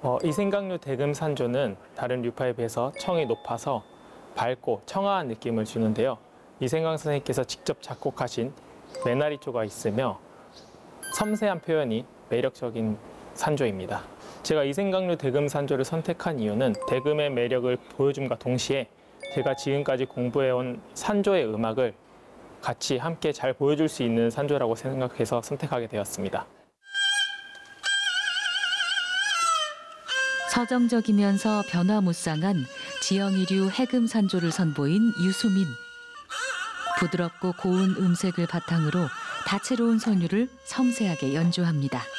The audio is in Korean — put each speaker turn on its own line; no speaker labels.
이생각류 대금산조는 다른 류파에 비해서 청이 높아서 밝고 청아한 느낌을 주는데요. 이생강 선생님께서 직접 작곡하신 메나리조가 있으며 섬세한 표현이 매력적인 산조입니다. 제가 이생각류 대금산조를 선택한 이유는 대금의 매력을 보여줌과 동시에 제가 지금까지 공부해온 산조의 음악을 같이 함께 잘 보여줄 수 있는 산조라고 생각해서 선택하게 되었습니다.
서정적이면서 변화무쌍한 지영이류 해금산조를 선보인 유수민. 부드럽고 고운 음색을 바탕으로 다채로운 선율을 섬세하게 연주합니다.